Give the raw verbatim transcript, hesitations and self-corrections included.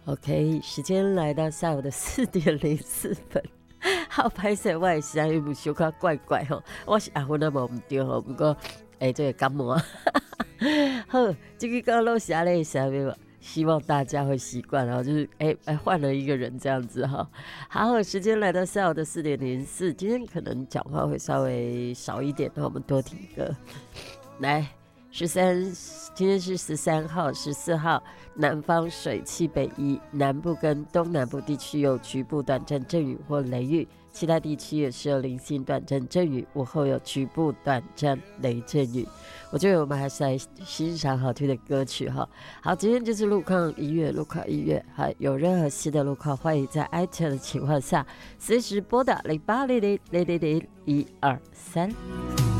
OK， 时间来到下午的四点零四分。好歹势，我的声音有小可怪怪吼，我是阿芬啊，无唔对吼，不过诶，这个感冒。好，这个高楼下咧声音，希望大家会习惯，然后就是诶诶换了一个人这样子哈。好，时间来到下午的四点零四，今天可能讲话会稍微少一点，那我们多听歌。来，十三，今天是十三号、十四号，南方水汽北移，南部跟东南部地区有局部短暂阵雨或雷雨，其他地区也是有零星短暂阵雨，午后有局部短暂雷阵雨。我觉得我们还是来欣赏好听的歌曲哈。好，今天就是路况音乐，路况音乐，还有任何新的路况，欢迎在 iTunes 的情况下，随时拨打零八零零零零零一二三。